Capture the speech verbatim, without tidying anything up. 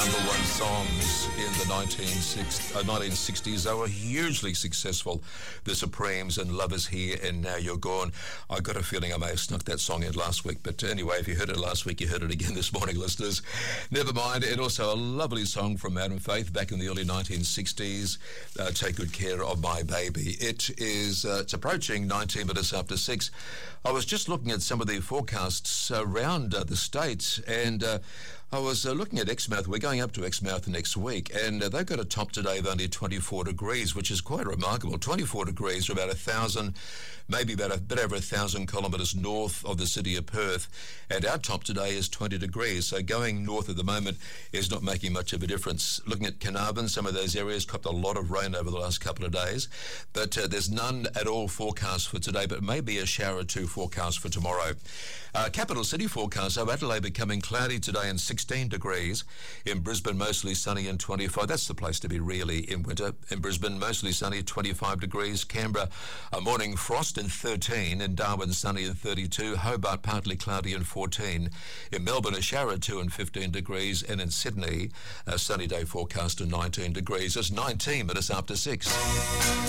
number one songs in the nineteen sixties. They were hugely successful. The Supremes and Love Is Here and Now You're Gone. I got a feeling I may have snuck that song in last week, but anyway, if you heard it last week, you heard it again this morning, listeners. Never mind. And also a lovely song from Adam Faith back in the early nineteen sixties, uh, Take Good Care of My Baby. It is, uh, it's approaching nineteen minutes after six. I was just looking at some of the forecasts around uh, the states, and uh, I was uh, looking at Exmouth. We're going up to Exmouth next week, and uh, they've got a top today of only twenty-four degrees, which is quite remarkable. twenty-four degrees, or about a thousand, maybe about a bit over a thousand kilometres north of the city of Perth, and our top today is twenty degrees. So going north at the moment is not making much of a difference. Looking at Carnarvon, some of those areas copped a lot of rain over the last couple of days, but uh, there's none at all forecast for today, but maybe a shower or two forecast for tomorrow. Uh, capital city forecast, so Adelaide becoming cloudy today and sixteen degrees. In Brisbane, mostly sunny and twenty-five. That's the place to be really in winter. In Brisbane, mostly sunny, twenty-five degrees. Canberra, a morning frost and thirteen. In Darwin, sunny and thirty-two. Hobart, partly cloudy and fourteen. In Melbourne, a shower or two and fifteen degrees. And in Sydney, a sunny day forecast and nineteen degrees. It's nineteen minutes after six.